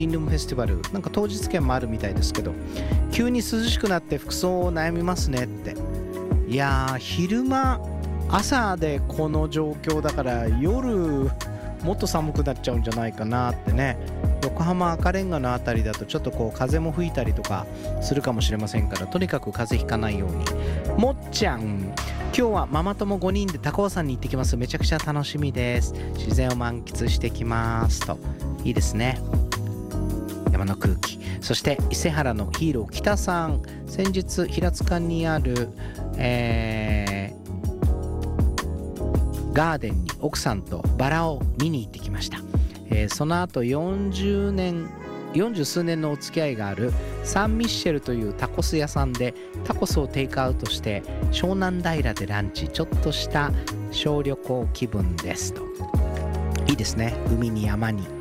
インルームフェスティバル、なんか当日券もあるみたいですけど、急に涼しくなって服装悩みますねって。いやー、昼間朝でこの状況だから夜もっと寒くなっちゃうんじゃないかなってね。横浜赤レンガのあたりだとちょっとこう風も吹いたりとかするかもしれませんから、とにかく風邪ひかないように。もっちゃん、今日はママ友5人で高尾山に行ってきます。めちゃくちゃ楽しみです。自然を満喫してきますと。いいですね、山の空気。そして伊勢原のヒーロー北さん、先日平塚にある、ガーデンに奥さんとバラを見に行ってきました。その後40数年のお付き合いがあるサンミッシェルというタコス屋さんでタコスをテイクアウトして湘南平でランチ、ちょっとした小旅行気分ですと。いいですね、海に山に。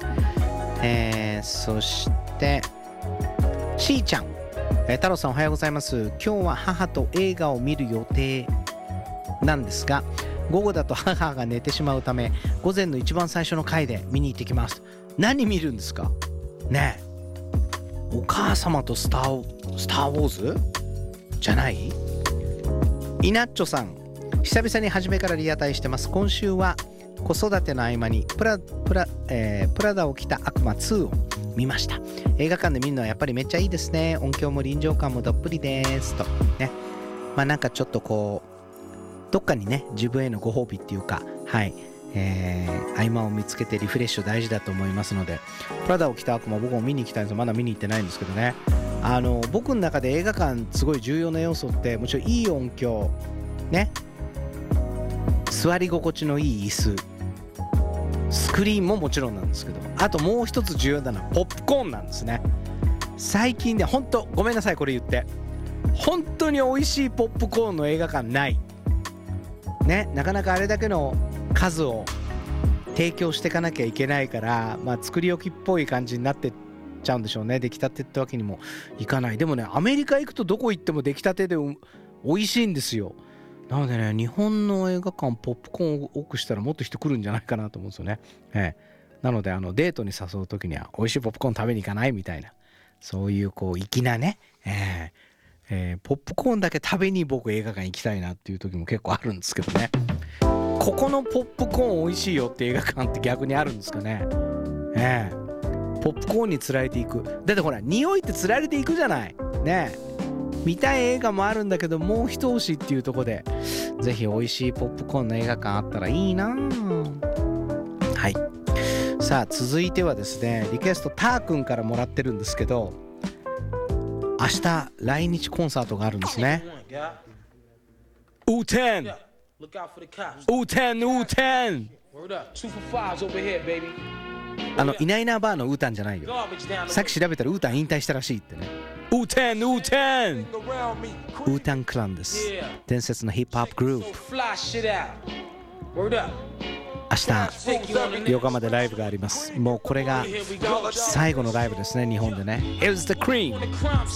そしてしーちゃん、太郎さんおはようございます。今日は母と映画を見る予定なんですが、午後だと母が寝てしまうため午前の一番最初の回で見に行ってきます。何見るんですかねえ、お母様とスター・ウォーズじゃない？イナッチョさん、久々に初めからリアタイしてます。今週は子育ての合間にプラダを着た悪魔2を見ました。映画館で見るのはやっぱりめっちゃいいですね。音響も臨場感もどっぷりですとね。まあなんかちょっとこうどっかにね、自分へのご褒美っていうか、はい、合間を見つけてリフレッシュ大事だと思いますので、プラダを着た悪魔僕も見に行きたいんですよ。まだ見に行ってないんですけどね。僕の中で映画館すごい重要な要素って、もちろんいい音響ね、座り心地のいい椅子、スクリーンももちろんなんですけど、あともう一つ重要なのはポップコーンなんですね。最近で本当ごめんなさい、これ言って本当に美味しいポップコーンの映画館ないね。なかなかあれだけの数を提供していかなきゃいけないから、まあ作り置きっぽい感じになってっちゃうんでしょうね。出来たてってわけにもいかない。でもね、アメリカ行くとどこ行っても出来たてで美味しいんですよ。なのでね、日本の映画館ポップコーンを多くしたらもっと人来るんじゃないかなと思うんですよね。なのでデートに誘う時には美味しいポップコーン食べに行かないみたいな、そういうこう粋なね、ポップコーンだけ食べに僕映画館行きたいなっていう時も結構あるんですけどね。ここのポップコーン美味しいよって映画館って逆にあるんですかね。ポップコーンにつられていく。だってほら、匂いってつられていくじゃないね。見たい映画もあるんだけど、もう一押しっていうところでぜひ美味しいポップコーンの映画館あったらいいな。はい、さあ続いてはですね、リクエストターくんからもらってるんですけど、明日来日コンサートがあるんですね。ウーテンウーテンウーテン、いないなバーのウータンじゃないよ。さっき調べたらウータン引退したらしいってね。ウーテンウーテン、ウータンクランです。伝説のヒップホップグループ。明日横浜でライブがあります。もうこれが最後のライブですね、日本でね。It was the cream